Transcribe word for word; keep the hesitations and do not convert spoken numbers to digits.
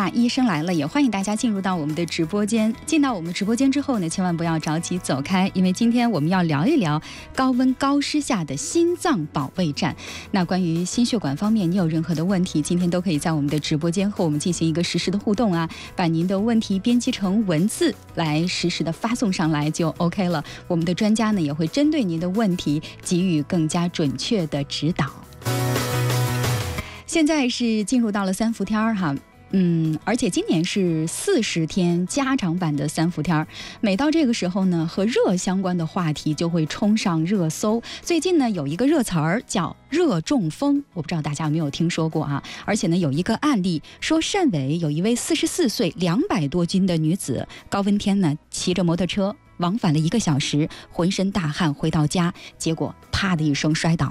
话，医生来了，也欢迎大家进入到我们的直播间。进到我们直播间之后呢，千万不要着急走开，因为今天我们要聊一聊高温高湿下的心脏保卫战。那关于心血管方面，你有任何的问题，今天都可以在我们的直播间和我们进行一个实时的互动啊，把您的问题编辑成文字来实时的发送上来就 OK 了。我们的专家呢也会针对您的问题给予更加准确的指导。现在是进入到了三伏天儿哈。嗯，而且今年是四十天加长版的三伏天，每到这个时候呢，和热相关的话题就会冲上热搜。最近呢，有一个热词儿叫热中风，我不知道大家有没有听说过啊？而且呢，有一个案例说，汕尾有一位四十四岁、两百多斤的女子，高温天呢，骑着摩托车往返了一个小时，浑身大汗回到家，结果啪的一声摔倒